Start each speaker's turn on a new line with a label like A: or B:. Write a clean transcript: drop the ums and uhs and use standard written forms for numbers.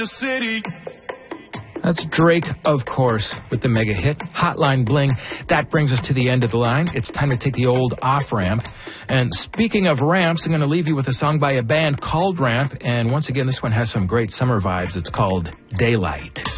A: the city.
B: That's Drake, of course, with the mega hit, Hotline Bling. That brings us to the end of the line. It's time to take the old off-ramp. And speaking of ramps, I'm going to leave you with a song by a band called Ramp. And once again, this one has some great summer vibes. It's called Daylight.